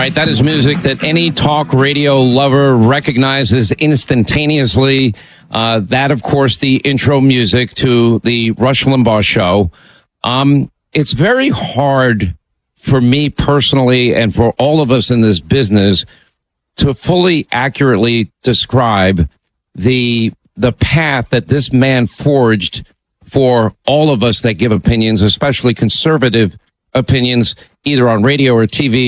right, that is music that any talk radio lover recognizes instantaneously. That, of course, the intro music to the Rush Limbaugh show. It's very hard for me personally and for all of us in this business to fully accurately describe the path that this man forged for all of us that give opinions, especially conservative opinions, either on radio or TV.